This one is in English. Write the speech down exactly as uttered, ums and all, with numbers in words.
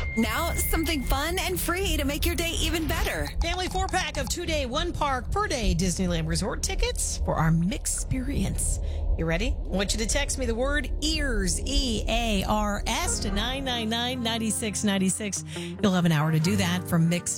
Now, something fun and free to make your day even better. Family four pack of two day, one park per day Disneyland Resort tickets for our mixed experience. You ready? I want you to text me the word EARS, E A R S, to nine nine nine, nine six nine six. You'll have an hour to do that from Mix